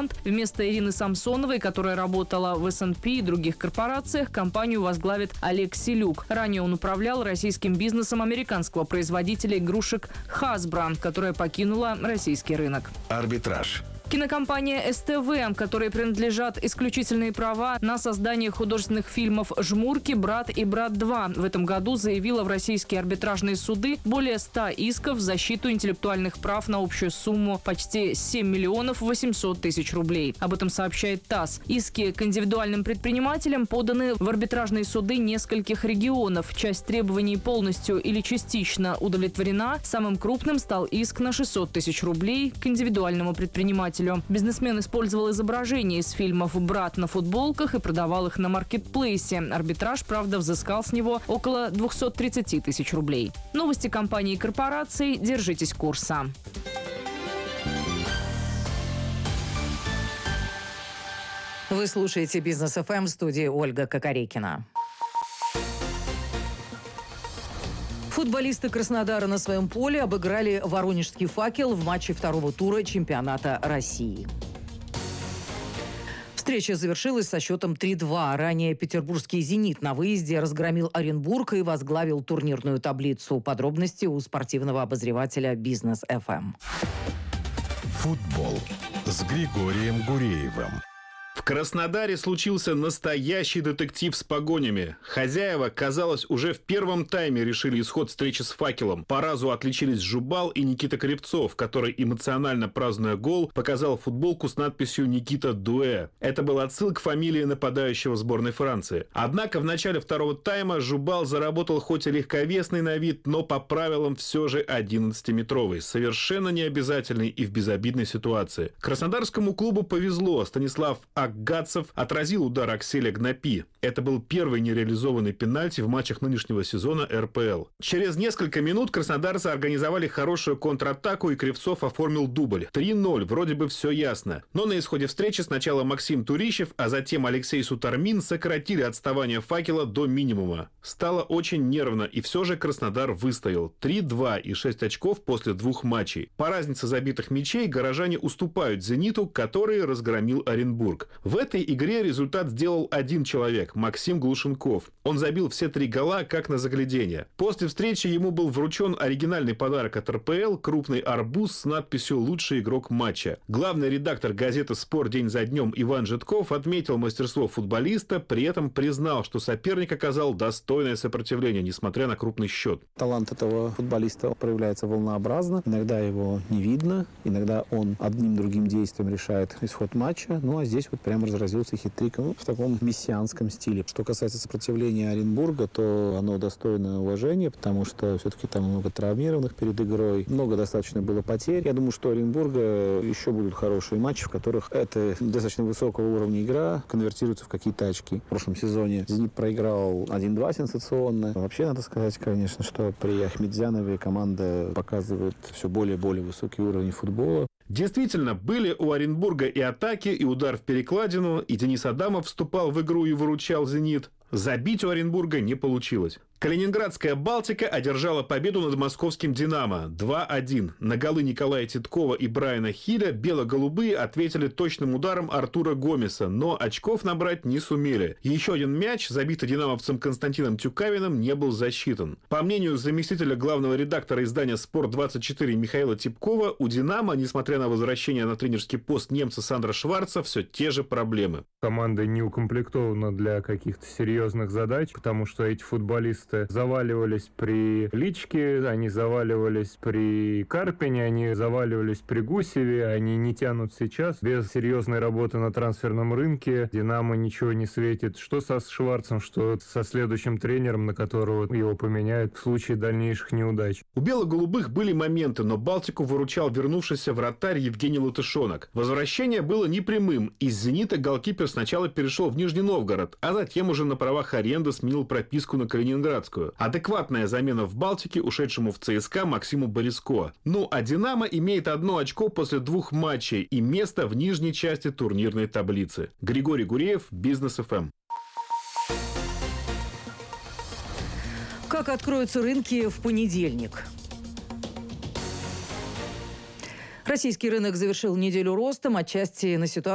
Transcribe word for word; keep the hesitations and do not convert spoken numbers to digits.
команд. Вместо Ирины Самсоновой, которая работала в эс энд пи и других корпорациях, компанию возглавит Олег Селюк. Ранее он управлял российским бизнесом американского производителя игрушек Hasbro, которая покинула российский рынок. Арбитраж. Кинокомпания эс тэ вэ, которой принадлежат исключительные права на создание художественных фильмов «Жмурки», «Брат» и «Брат два», в этом году заявила в российские арбитражные суды более ста исков в защиту интеллектуальных прав на общую сумму почти семь миллионов восемьсот тысяч рублей. Об этом сообщает ТАСС. Иски к индивидуальным предпринимателям поданы в арбитражные суды нескольких регионов. Часть требований полностью или частично удовлетворена. Самым крупным стал иск на шестьсот тысяч рублей к индивидуальному предпринимателю. Бизнесмен использовал изображения из фильмов «Брат» на футболках и продавал их на маркетплейсе. Арбитраж, правда, взыскал с него около двухсот тридцати тысяч рублей. Новости компаний и корпораций. Держитесь курса. Вы слушаете «Бизнес эф эм», в студии Ольга Кокорекина. Футболисты Краснодара на своем поле обыграли воронежский «Факел» в матче второго тура чемпионата России. Встреча завершилась со счетом три-два. Ранее петербургский «Зенит» на выезде разгромил Оренбург и возглавил турнирную таблицу. Подробности у спортивного обозревателя «Бизнес эф эм». Футбол с Григорием Гуреевым. В Краснодаре случился настоящий детектив с погонями. Хозяева, казалось, уже в первом тайме решили исход встречи с «Факелом». По разу отличились Жубал и Никита Кривцов, который, эмоционально празднуя гол, показал футболку с надписью «Никита Дуэ». Это был отсыл к фамилии нападающего сборной Франции. Однако в начале второго тайма Жубал заработал хоть и легковесный на вид, но по правилам все же одиннадцатиметровый. Совершенно необязательный и в безобидной ситуации. Краснодарскому клубу повезло. Станислав Аггацев отразил удар Акселя Гнапи. Это был первый нереализованный пенальти в матчах нынешнего сезона эр пэ эл. Через несколько минут краснодарцы организовали хорошую контратаку, и Кривцов оформил дубль. три-ноль, вроде бы все ясно. Но на исходе встречи сначала Максим Турищев, а затем Алексей Сутармин сократили отставание «Факела» до минимума. Стало очень нервно, и все же Краснодар выстоял. три-два и шесть очков после двух матчей. По разнице забитых мячей горожане уступают «Зениту», который разгромил Оренбург. В этой игре результат сделал один человек – Максим Глушенков. Он забил все три гола, как на загляденье. После встречи ему был вручен оригинальный подарок от эр пэ эл – крупный арбуз с надписью «Лучший игрок матча». Главный редактор газеты «Спорт» день за днем Иван Житков отметил мастерство футболиста, при этом признал, что соперник оказал достойное сопротивление, несмотря на крупный счет. Талант этого футболиста проявляется волнообразно. Иногда его не видно, иногда он одним-другим действием решает исход матча. Ну а здесь вот прямо разразился хитриком в таком мессианском стиле. Что касается сопротивления Оренбурга, то оно достойно уважения, потому что все-таки там много травмированных перед игрой, много достаточно было потерь. Я думаю, что у Оренбурга еще будут хорошие матчи, в которых эта достаточно высокого уровня игра конвертируется в какие-то очки. В прошлом сезоне «Зенит» проиграл один-два сенсационно. Вообще, надо сказать, конечно, что при Ахмедзянове команда показывает все более и более высокий уровень футбола. Действительно, были у Оренбурга и атаки, и удар в перекладину, и Денис Адамов вступал в игру и выручал «Зенит». Забить у Оренбурга не получилось. Калининградская «Балтика» одержала победу над московским «Динамо» два-один. На голы Николая Титкова и Брайана Хиля бело-голубые ответили точным ударом Артура Гомеса, но очков набрать не сумели. Еще один мяч, забитый динамовцем Константином Тюкавиным, не был засчитан. По мнению заместителя главного редактора издания «Спорт двадцать четыре» Михаила Типкова, у «Динамо», несмотря на возвращение на тренерский пост немца Сандра Шварца, все те же проблемы. Команда не укомплектована для каких-то серьезных задач, потому что эти футболисты заваливались при Личке, они заваливались при Карпине, они заваливались при Гусеве, они не тянут сейчас. Без серьезной работы на трансферном рынке «Динамо» ничего не светит. Что со Шварцем, что со следующим тренером, на которого его поменяют в случае дальнейших неудач. У бело-голубых были моменты, но «Балтику» выручал вернувшийся вратарь Евгений Латышонок. Возвращение было непрямым. Из «Зенита» голкипер сначала перешел в Нижний Новгород, а затем уже на правах аренды сменил прописку на Калининград. Адекватная замена в «Балтике» ушедшему в ЦСКА Максиму Бориско. Ну а «Динамо» имеет одно очко после двух матчей и место в нижней части турнирной таблицы. Григорий Гуреев, Бизнес эф эм. Как откроются рынки в понедельник? Российский рынок завершил неделю ростом, отчасти на ситуацию